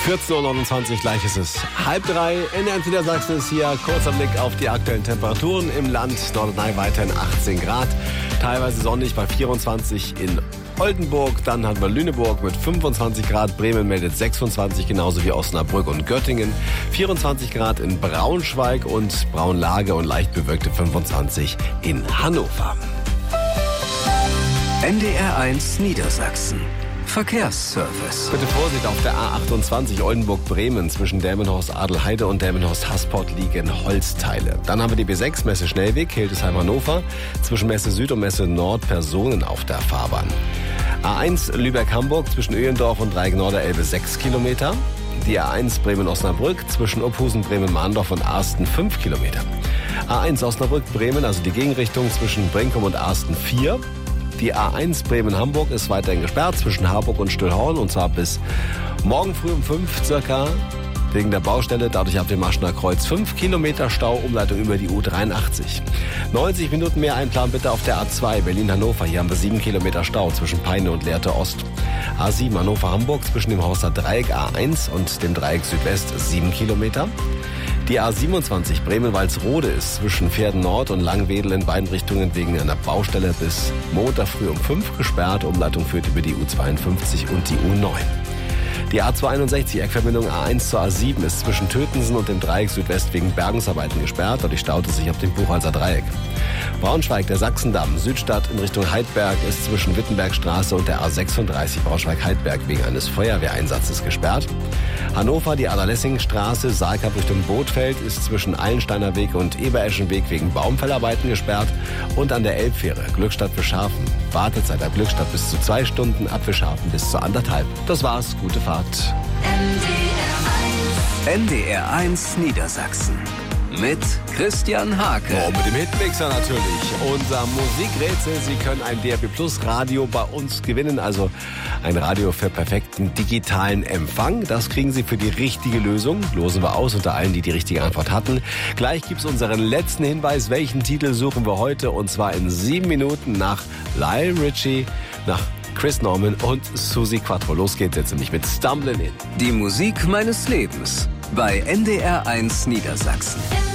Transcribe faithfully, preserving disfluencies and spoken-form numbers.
vierzehn Uhr neunundzwanzig, gleich ist es halb drei. In der Niedersachsen ist hier kurzer Blick auf die aktuellen Temperaturen im Land. Nordrhein weiterhin achtzehn Grad, teilweise sonnig bei vierundzwanzig in Oldenburg. Dann hat man Lüneburg mit fünfundzwanzig Grad, Bremen meldet sechsundzwanzig, genauso wie Osnabrück und Göttingen. vierundzwanzig Grad in Braunschweig und Braunlage und leicht bewölkte fünfundzwanzig in Hannover. N D R eins Niedersachsen. Verkehrsservice. Bitte Vorsicht auf der A achtundzwanzig Oldenburg-Bremen. Zwischen Delmenhorst-Adelheide und Delmenhorst-Hasport liegen Holzteile. Dann haben wir die B sechs Messe Schnellweg, Hildesheim-Hannover. Zwischen Messe Süd und Messe Nord Personen auf der Fahrbahn. A eins Lübeck-Hamburg zwischen Öhlendorf und Dreieck-Norderelbe sechs Kilometer. Die A eins Bremen-Osnabrück zwischen Uphusen, Bremen-Mahndorf und Arsten fünf Kilometer. A eins Osnabrück-Bremen, also die Gegenrichtung zwischen Brinkum und Arsten vier. Die A eins Bremen-Hamburg ist weiterhin gesperrt zwischen Harburg und Stüllhorn, und zwar bis morgen früh um fünf circa wegen der Baustelle. Dadurch ab dem Maschner Kreuz fünf Kilometer Stau, Umleitung über die U dreiundachtzig. neunzig Minuten mehr Einplan bitte auf der A zwei Berlin-Hannover. Hier haben wir sieben Kilometer Stau zwischen Peine und Lehrte Ost. A sieben Hannover-Hamburg zwischen dem Horster Dreieck A eins und dem Dreieck Südwest sieben Kilometer. Die A siebenundzwanzig Bremen-Walsrode ist zwischen Pferden Nord und Langwedel in beiden Richtungen wegen einer Baustelle bis Montag früh um fünf gesperrt. Umleitung führt über die U zweiundfünfzig und die U neun. Die A zweihunderteinundsiebzig Eckverbindung A eins zur A sieben ist zwischen Tötensen und dem Dreieck Südwest wegen Bergungsarbeiten gesperrt. Dadurch staut es sich auf dem Buchholzer Dreieck. Braunschweig, der Sachsendamm, Südstadt in Richtung Heidberg ist zwischen Wittenbergstraße und der A sechsunddreißig Braunschweig-Heidberg wegen eines Feuerwehreinsatzes gesperrt. Hannover, die Adler-Lessing-Straße, Saalkap Richtung Bootfeld ist zwischen Eilensteiner Weg und Ebereschenweg wegen Baumfellarbeiten gesperrt. Und an der Elbfähre, Glückstadt Bischhafen, Wartezeit ab Glückstadt bis zu zwei Stunden, ab Bischhafen bis zu anderthalb. Das war's, gute Fahrt. N D R eins Niedersachsen. Mit Christian Hake. Oh, mit dem Hitmixer natürlich. Unser Musikrätsel. Sie können ein D A B Plus Radio bei uns gewinnen. Also ein Radio für perfekten digitalen Empfang. Das kriegen Sie für die richtige Lösung. Losen wir aus unter allen, die die richtige Antwort hatten. Gleich gibt's unseren letzten Hinweis. Welchen Titel suchen wir heute? Und zwar in sieben Minuten nach Lionel Richie, nach Chris Norman und Susi Quattro. Los geht's jetzt nämlich mit Stumbling In. Die Musik meines Lebens bei N D R eins Niedersachsen.